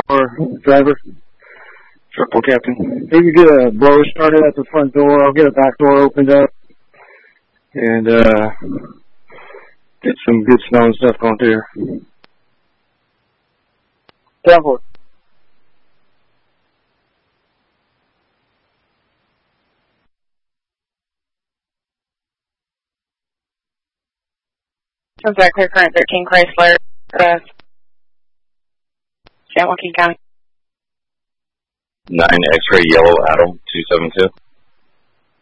driver. Triple, Captain. Maybe get a blower started at the front door. I'll get a back door opened up. And get some good smelling stuff going through here. Down forward. Sunset clear current 13 Chrysler, San Joaquin County. 9 X-ray yellow Adam 272.